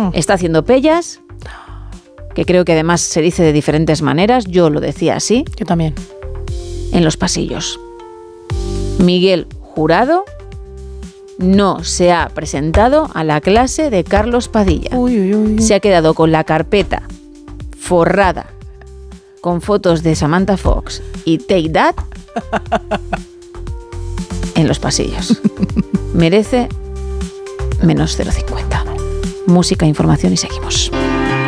Está haciendo pellas, que creo que además se dice de diferentes maneras, yo lo decía así. Yo también. En los pasillos. Miguel Jurado no se ha presentado a la clase de Carlos Padilla. Se ha quedado con la carpeta forrada con fotos de Samantha Fox y Take That en los pasillos. Merece menos 0,50. Música, información y seguimos.